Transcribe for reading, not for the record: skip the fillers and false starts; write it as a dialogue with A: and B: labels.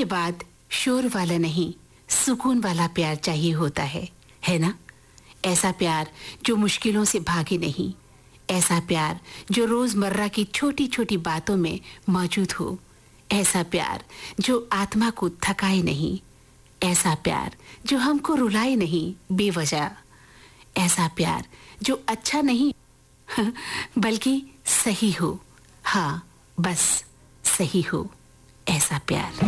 A: के बाद शोर वाला नहीं, सुकून वाला प्यार चाहिए होता है ना? ऐसा प्यार जो मुश्किलों से भागे नहीं, ऐसा प्यार जो रोजमर्रा की छोटी छोटी बातों में मौजूद हो, ऐसा प्यार जो आत्मा को थकाए नहीं, ऐसा प्यार जो हमको रुलाए नहीं बेवजह, ऐसा प्यार जो अच्छा नहीं बल्कि सही हो, हाँ बस सही हो, ऐसा प्यार।